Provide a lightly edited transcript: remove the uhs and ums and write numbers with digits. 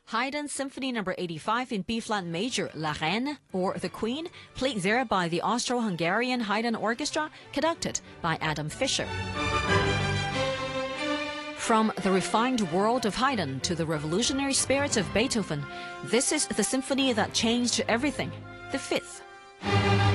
Haydn Symphony No. 85 in B-flat major, La Reine, or The Queen, played there by the Austro-Hungarian Haydn Orchestra, conducted by Adam Fischer. From the refined world of Haydn to the revolutionary spirit of Beethoven, this is the symphony that changed everything, the Fifth.